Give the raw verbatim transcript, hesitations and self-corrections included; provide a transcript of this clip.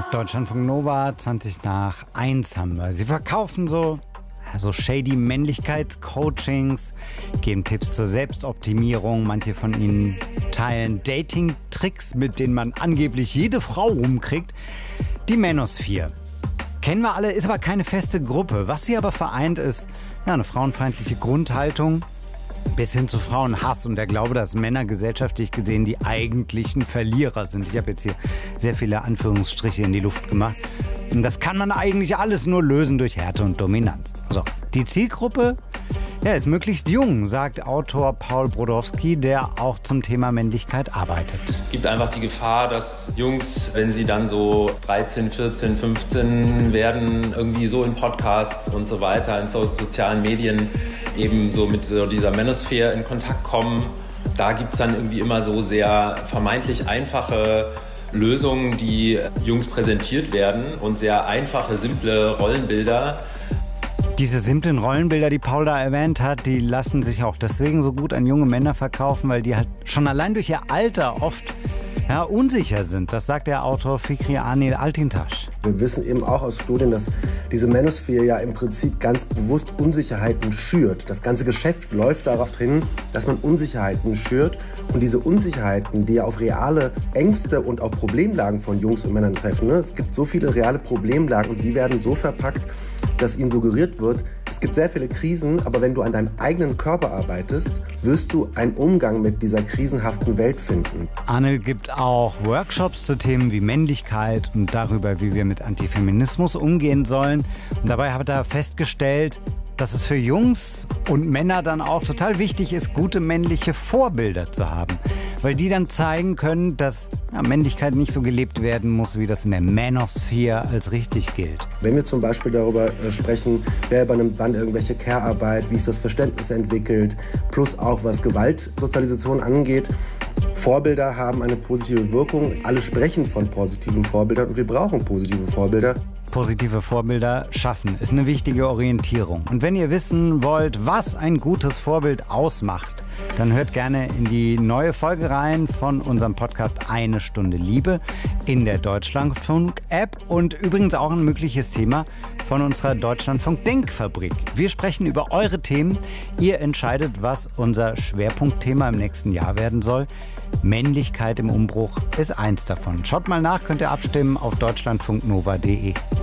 Deutschlandfunk Nova, zwanzig nach eins haben wir. Sie verkaufen so, so shady Männlichkeitscoachings, geben Tipps zur Selbstoptimierung. Manche von ihnen teilen Dating-Tricks, mit denen man angeblich jede Frau rumkriegt. Die Manosphere. Kennen wir alle, ist aber keine feste Gruppe. Was sie aber vereint ist, ja, eine frauenfeindliche Grundhaltung bis hin zu Frauenhass und der Glaube, dass Männer gesellschaftlich gesehen die eigentlichen Verlierer sind. Ich habe jetzt hier sehr viele Anführungsstriche in die Luft gemacht. Und das kann man eigentlich alles nur lösen durch Härte und Dominanz. So, die Zielgruppe, ja, ist möglichst jung, sagt Autor Paul Brodowski, der auch zum Thema Männlichkeit arbeitet. Es gibt einfach die Gefahr, dass Jungs, wenn sie dann so dreizehn, vierzehn, fünfzehn werden, irgendwie so in Podcasts und so weiter, in so sozialen Medien eben so mit so dieser Manosphere in Kontakt kommen. Da gibt es dann irgendwie immer so sehr vermeintlich einfache Lösungen, die Jungs präsentiert werden und sehr einfache, simple Rollenbilder. Diese simplen Rollenbilder, die Paul da erwähnt hat, die lassen sich auch deswegen so gut an junge Männer verkaufen, weil die halt schon allein durch ihr Alter oft ja, unsicher sind. Das sagt der Autor Fikri Anil Altintasch. Wir wissen eben auch aus Studien, dass diese Manosphere ja im Prinzip ganz bewusst Unsicherheiten schürt. Das ganze Geschäft läuft darauf hin, dass man Unsicherheiten schürt. Und diese Unsicherheiten, die ja auf reale Ängste und auch Problemlagen von Jungs und Männern treffen. Ne? Es gibt so viele reale Problemlagen und die werden so verpackt, dass ihnen suggeriert wird, es gibt sehr viele Krisen, aber wenn du an deinem eigenen Körper arbeitest, wirst du einen Umgang mit dieser krisenhaften Welt finden. Anil gibt auch Workshops zu Themen wie Männlichkeit und darüber, wie wir mit Antifeminismus umgehen sollen. Und dabei hat er festgestellt, dass es für Jungs und Männer dann auch total wichtig ist, gute männliche Vorbilder zu haben. Weil die dann zeigen können, dass ja, Männlichkeit nicht so gelebt werden muss, wie das in der Manosphere als richtig gilt. Wenn wir zum Beispiel darüber äh, sprechen, wer übernimmt wann irgendwelche Care-Arbeit, wie ist das Verständnis entwickelt, plus auch was Gewaltsozialisation angeht. Vorbilder haben eine positive Wirkung. Alle sprechen von positiven Vorbildern und wir brauchen positive Vorbilder. Positive Vorbilder schaffen ist eine wichtige Orientierung. Und wenn ihr wissen wollt, was ein gutes Vorbild ausmacht, dann hört gerne in die neue Folge rein von unserem Podcast Eine Stunde Liebe in der Deutschlandfunk-App und übrigens auch ein mögliches Thema von unserer Deutschlandfunk-Denkfabrik. Wir sprechen über eure Themen. Ihr entscheidet, was unser Schwerpunktthema im nächsten Jahr werden soll. Männlichkeit im Umbruch ist eins davon. Schaut mal nach, könnt ihr abstimmen auf deutschlandfunknova punkt de.